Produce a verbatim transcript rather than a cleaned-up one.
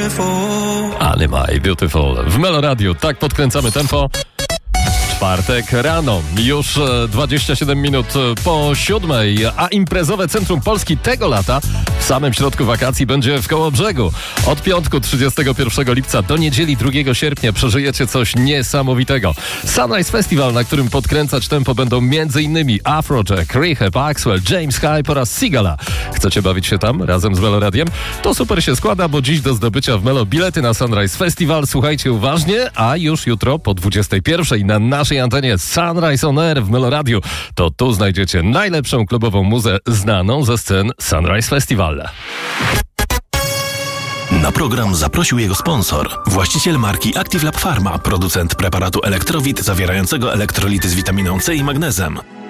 beautiful. Ale my beautiful. W Melo Radio tak podkręcamy tempo. Czwartek rano, już dwadzieścia siedem minut po siódmej, a imprezowe centrum Polski tego lata w samym środku wakacji będzie w Kołobrzegu. Od piątku trzydziestego pierwszego lipca do niedzieli drugiego sierpnia przeżyjecie coś niesamowitego. Sunrise Festival, na którym podkręcać tempo będą m.in. Afrojack, Rehab, Axwell, James Hype oraz Sigala. Chcecie bawić się tam razem z Melo Radiem? To super się składa, bo dziś do zdobycia w Melo bilety na Sunrise Festival. Słuchajcie uważnie, a już jutro po dwudziestej pierwszej na naszej antenie Sunrise on Air w Melo Radiu. To tu znajdziecie najlepszą klubową muzę znaną ze scen Sunrise Festival. Na program zaprosił jego sponsor, właściciel marki Active Lab Pharma, producent preparatu Elektrowit zawierającego elektrolity z witaminą C i magnezem.